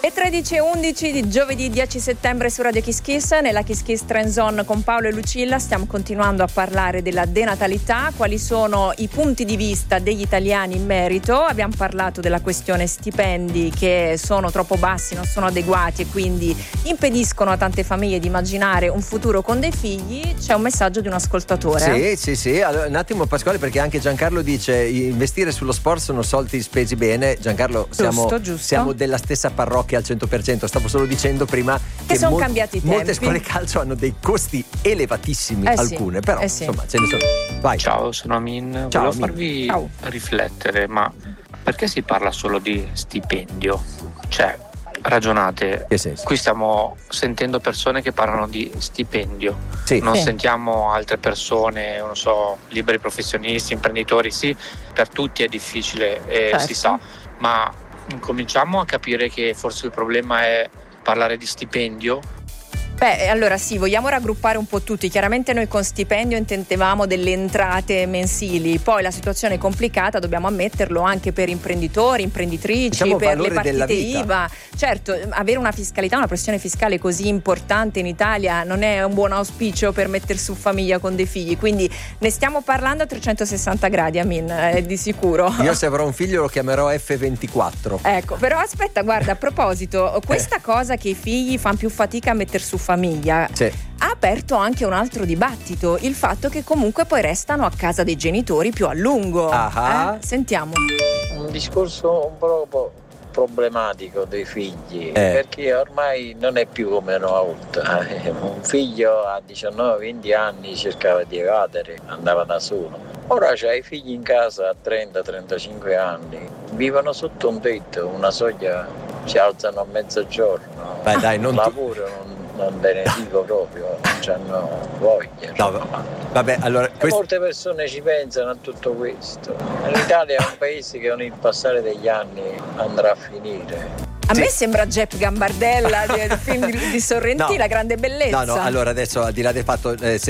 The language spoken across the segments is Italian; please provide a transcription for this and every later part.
E 13:11 di giovedì 10 settembre su Radio Kiss Kiss, nella Kiss Kiss Trend Zone con Paolo e Lucilla stiamo continuando a parlare della denatalità, quali sono i punti di vista degli italiani in merito. Abbiamo parlato della questione stipendi che sono troppo bassi, non sono adeguati e quindi impediscono a tante famiglie di immaginare un futuro con dei figli. C'è un messaggio di un ascoltatore. Sì. Allora, un attimo Pasquale, perché anche Giancarlo dice investire sullo sport sono soldi spesi bene. Giancarlo, giusto. siamo della stessa parrocchia al 100%. Stavo solo dicendo prima che sono cambiati i tempi. Molte scuole calcio hanno dei costi elevatissimi, alcune, però insomma ce ne sono. Vai. Ciao, sono Amin. Volevo farvi riflettere, ma perché si parla solo di stipendio? Cioè, ragionate, qui stiamo sentendo persone che parlano di stipendio, sentiamo altre persone, non so, liberi professionisti, imprenditori. Sì, per tutti è difficile, si sa, ma cominciamo a capire che forse il problema è parlare di stipendio. Beh, allora sì, vogliamo raggruppare un po' tutti. Chiaramente noi con stipendio intendevamo delle entrate mensili, poi la situazione è complicata, dobbiamo ammetterlo, anche per imprenditori, imprenditrici, diciamo per le partite vita. IVA. Certo, avere una fiscalità, una pressione fiscale così importante in Italia non è un buon auspicio per mettere su famiglia con dei figli, quindi ne stiamo parlando a 360 gradi, Amin, di sicuro. Io se avrò un figlio lo chiamerò F24. Ecco, però aspetta, guarda, a proposito, questa cosa che i figli fanno più fatica a mettere su famiglia ha aperto anche un altro dibattito, il fatto che comunque poi restano a casa dei genitori più a lungo. Sentiamo. Un discorso un po' problematico dei figli, perché ormai non è più come una volta. Un figlio a 19-20 anni cercava di evadere, andava da solo. Ora c'hai i figli in casa a 30-35 anni, vivono sotto un tetto, una soglia, si alzano a mezzogiorno, lavorano, non ve ne dico proprio, non c'hanno voglia. Vabbè, allora molte persone ci pensano a tutto questo. L'Italia è un paese che con il passare degli anni andrà a finire. A me sembra Jeff Gambardella del film di Sorrentino, La grande bellezza. No, allora adesso al di là del fatto,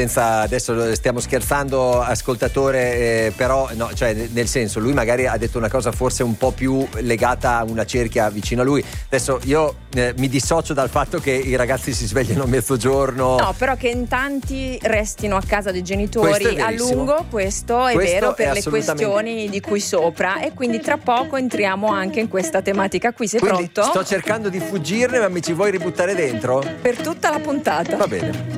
adesso stiamo scherzando, ascoltatore, però no, cioè nel senso, lui magari ha detto una cosa forse un po' più legata a una cerchia vicino a lui. Adesso io mi dissocio dal fatto che i ragazzi si svegliano a mezzogiorno. No, però che in tanti restino a casa dei genitori a lungo, questo è vero per le questioni di cui sopra, e quindi tra poco entriamo anche in questa tematica qui. Sei pronto? Sto cercando di fuggirne, ma mi ci vuoi ributtare dentro? Per tutta la puntata. Va bene.